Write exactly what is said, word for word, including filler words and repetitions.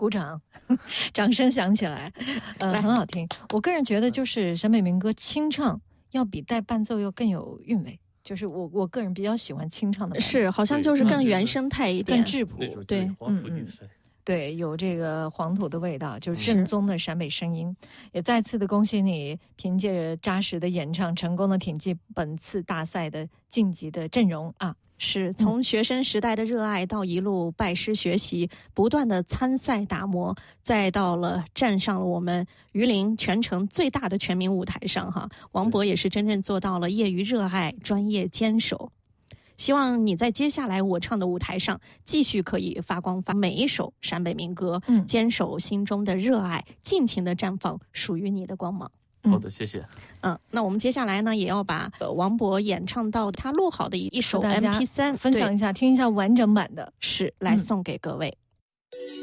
鼓掌，掌声响起来，呃，很好听。我个人觉得，就是陕北民歌清唱要比带伴奏要更有韵味。就是我我个人比较喜欢清唱的版本， 是好像就是更原生态一点， 更质朴， 对， 嗯嗯，对，有这个黄土的味道，就是正宗的陕北声音。也再次的恭喜你，凭借着扎实的演唱，成功的挺进本次大赛的晋级的阵容啊！ 是从学生时代的热爱到一路拜师学习，不断的参赛打磨，再到了站上了我们榆林全城最大的全民舞台上哈，王博也是真正做到了业余热爱，专业坚守。希望你在接下来我唱的舞台上继续可以发光发每一首陕北民歌，嗯，坚守心中的热爱，尽情的绽放属于你的光芒。 好的，谢谢。 嗯，那我们接下来呢，也要把、呃、王博演唱到他录好的一首 M P 三分享一下，听一下完整版的， 是来送给各位。嗯